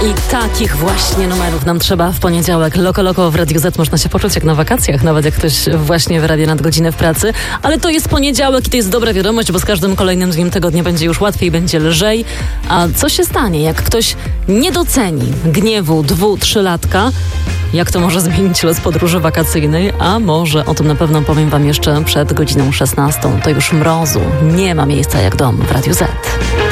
I takich właśnie numerów nam trzeba w poniedziałek. Loko w Radiu Z można się poczuć jak na wakacjach, nawet jak ktoś właśnie wyrabia nadgodzinę w pracy. Ale to jest poniedziałek i to jest dobra wiadomość, bo z każdym kolejnym dniem tygodnia będzie już łatwiej, będzie lżej. A co się stanie, jak ktoś nie doceni gniewu 2-3-latka? Jak to może zmienić los podróży wakacyjnej? A może o tym na pewno powiem wam jeszcze przed godziną 16. To już mrozu. Nie ma miejsca jak dom w Radiu Z.